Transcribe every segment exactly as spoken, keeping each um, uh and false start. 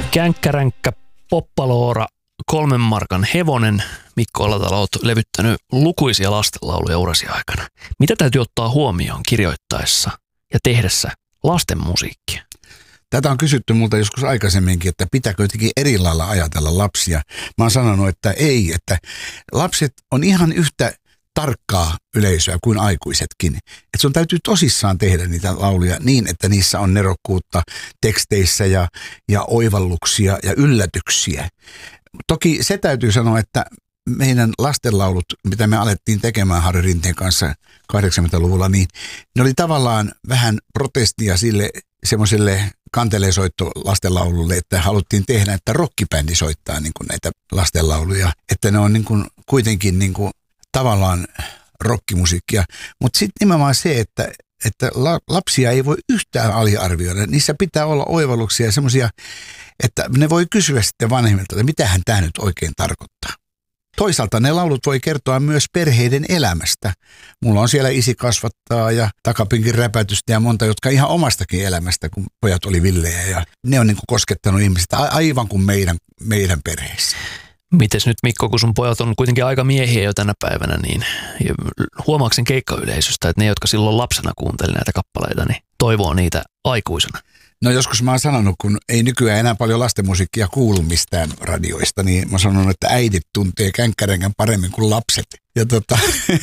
Känkkäränkkä, Poppaloora, kolmen markan hevonen. Mikko Alatalo, olet levyttänyt lukuisia lastenlauluja urasi aikana. Mitä täytyy ottaa huomioon kirjoittaessa ja tehdessä lasten musiikkia? Tätä on kysytty multa joskus aikaisemminkin, että pitääkö jotenkin eri lailla ajatella lapsia. Mä oon sanonut, että ei, että lapset on ihan yhtä tarkkaa yleisöä kuin aikuisetkin. Että sun täytyy tosissaan tehdä niitä lauluja niin, että niissä on nerokkuutta teksteissä ja, ja oivalluksia ja yllätyksiä. Toki se täytyy sanoa, että meidän lastenlaulut, mitä me alettiin tekemään Harri Rinteen kanssa kahdeksankymmentäluvulla, niin ne oli tavallaan vähän protestia sille semmoiselle kantelesoitto lastenlaululle, että haluttiin tehdä, että rockibändi soittaa niin kuin näitä lastenlauluja, että ne on niin kuin kuitenkin niin kuin tavallaan rockimusiikkia, mutta sitten nimenomaan se, että, että lapsia ei voi yhtään aliarvioida. Niissä pitää olla oivalluksia ja semmoisia, että ne voi kysyä sitten vanhemmilta, että mitähän tämä nyt oikein tarkoittaa. Toisaalta ne laulut voi kertoa myös perheiden elämästä. Mulla on siellä isi kasvattaa ja takapinkin räpätystä ja monta, jotka ihan omastakin elämästä, kun pojat oli villejä. Ja ne on niin kuin koskettanut ihmiset aivan kuin meidän, meidän perheessä. Mites nyt Mikko, kun sun pojat on kuitenkin aika miehiä jo tänä päivänä, niin huomaatko sen keikkayleisöstä, että ne, jotka silloin lapsena kuunteli näitä kappaleita, niin toivoo niitä aikuisena? No joskus mä oon sanonut, kun ei nykyään enää paljon lastenmusiikkia kuulu mistään radioista, niin mä sanon, että äidit tuntee känkkäränkän paremmin kuin lapset. Ja tota,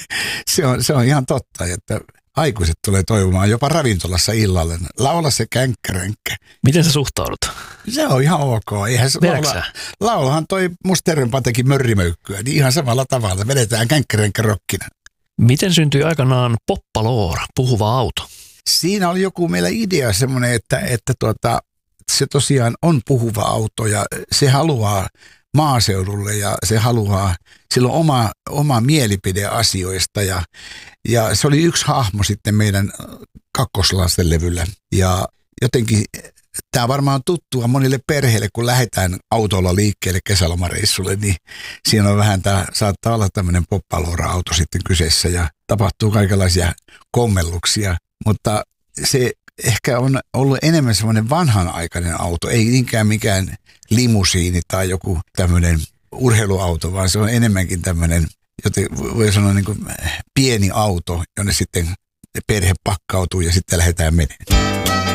se, on, se on ihan totta, että aikuiset tulee toivomaan jopa ravintolassa illalle. Laula se känkkäränkkä. Miten sä suhtaudut? Se on ihan ok. Eihän se laula, laulahan toi Musterrenpa teki mörrimöykkyä, niin ihan samalla tavalla. Vedetään känkkäränkkä rokkina. Miten syntyi aikanaan Poppaloora, puhuva auto? Siinä oli joku meillä idea semmoinen, että, että tuota, se tosiaan on puhuva auto ja se haluaa maaseudulle ja se haluaa, sillä on oma, oma mielipide asioista ja, ja se oli yksi hahmo sitten meidän kakkoslastenlevyllä ja jotenkin tämä varmaan on tuttua monille perheille, kun lähdetään autolla liikkeelle kesälomareissulle, niin siinä on vähän tämä, saattaa olla tämmöinen Poppaloora-auto sitten kyseessä ja tapahtuu kaikenlaisia kommelluksia. Mutta se ehkä on ollut enemmän semmoinen vanhanaikainen auto, ei niinkään mikään limusiini tai joku tämmöinen urheiluauto, vaan se on enemmänkin tämmöinen, joten voi sanoa niin kuin pieni auto, jonne sitten perhe pakkautuu ja sitten lähdetään menemään.